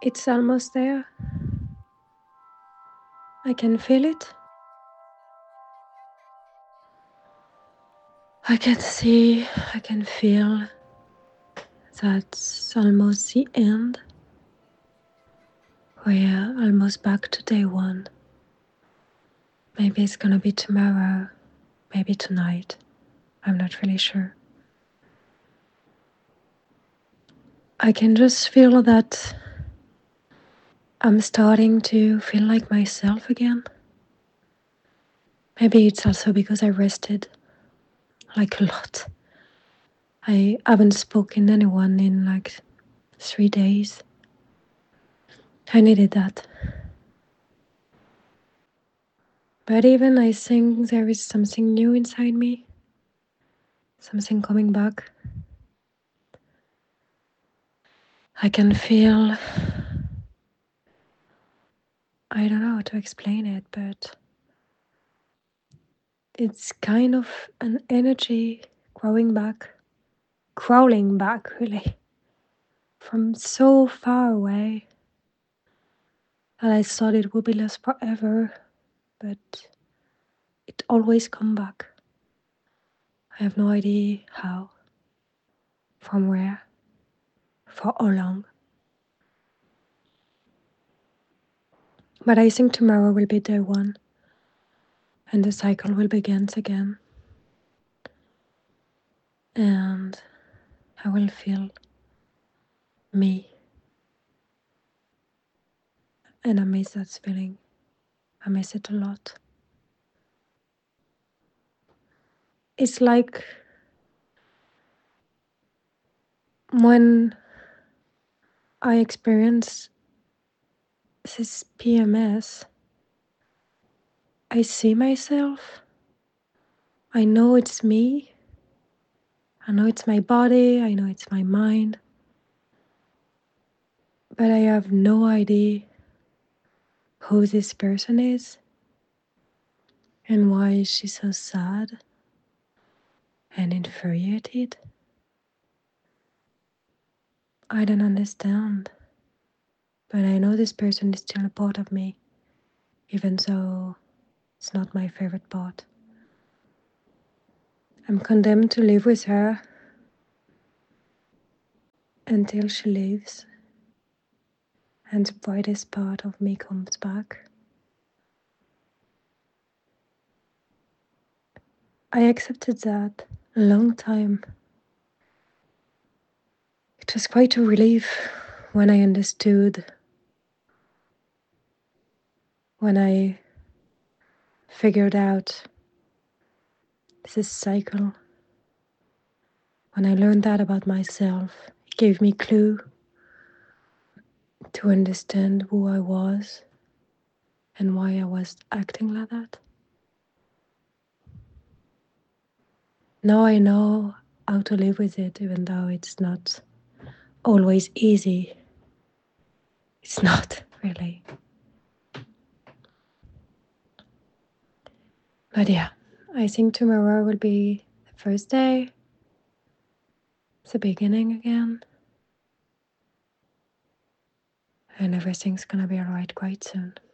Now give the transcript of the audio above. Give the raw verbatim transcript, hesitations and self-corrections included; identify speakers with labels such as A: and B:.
A: It's almost there. I can feel it. I can see, I can feel that's almost the end. We're almost back to day one. Maybe it's gonna be tomorrow, maybe tonight. I'm not really sure. I can just feel that I'm starting to feel like myself again. Maybe it's also because I rested like a lot. I haven't spoken to anyone in like three days. I needed that. But even I think there is something new inside me, something coming back. I can feel, I don't know how to explain it, but it's kind of an energy growing back, crawling back really, from so far away. And I thought it would be lost forever, but it always come back. I have no idea how, from where, for how long. But I think tomorrow will be day one, and the cycle will begin again. And I will feel me. And I miss that feeling. I miss it a lot. It's like when I experience this P M S, I see myself. I know it's me. I know it's my body. I know it's my mind. But I have no idea who this person is and why she's so sad and infuriated. I don't understand. But I know this person is still a part of me, even though it's not my favorite part. I'm condemned to live with her until she leaves and the brightest part of me comes back. I accepted that a long time. It was quite a relief when I understood, when I figured out this cycle, when I learned that about myself. It gave me clue to understand who I was and why I was acting like that. Now I know how to live with it, even though it's not always easy. It's not really. But yeah, I think tomorrow will be the first day, the beginning again, and everything's gonna be alright quite soon.